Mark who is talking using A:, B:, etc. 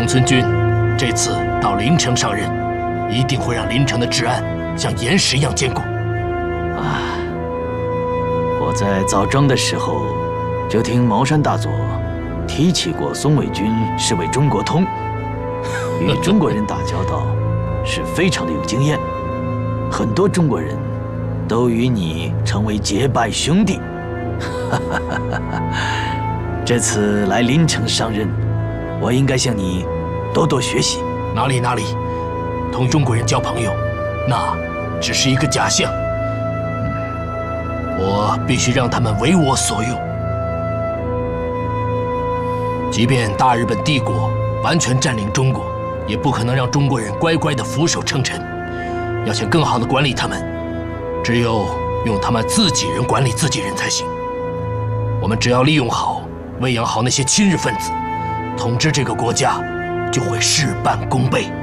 A: 长村君这次到临城上任，一定会让临城的治安像岩石一样坚固。
B: 我在枣庄的时候，就听茅山大佐提起过松尾君是位中国通，与中国人打交道是非常的有经验，很多中国人都与你成为结拜兄弟。这次来临城上任，我应该向你多多学习。
A: 哪里，同中国人交朋友，那只是一个假象。我必须让他们为我所用。即便大日本帝国完全占领中国，也不可能让中国人乖乖地俯首称臣。要想更好地管理他们，只有用他们自己人管理自己人才行。我们只要利用好、喂养好那些亲日分子，统治这个国家就会事半功倍。